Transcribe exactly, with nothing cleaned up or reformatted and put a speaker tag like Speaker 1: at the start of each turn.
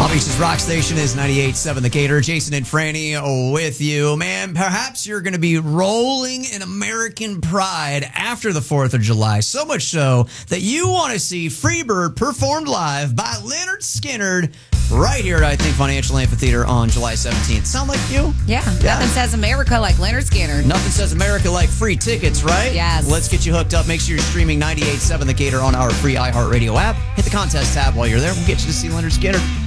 Speaker 1: Long Beach's rock station is ninety-eight point seven The Gator. Jason and Franny with you. Man, perhaps you're going to be rolling in American pride after the fourth of July. So much so that you want to see Freebird performed live by Leonard Skinner right here at I Think Financial Amphitheater on July seventeenth. Sound like you?
Speaker 2: Yeah. yeah. Nothing says America like Leonard Skinner.
Speaker 1: Nothing says America like free tickets, right?
Speaker 2: Yes.
Speaker 1: Let's get you hooked up. Make sure you're streaming ninety-eight point seven The Gator on our free iHeartRadio app. Hit the contest tab while you're there. We'll get you to see Leonard Skinner.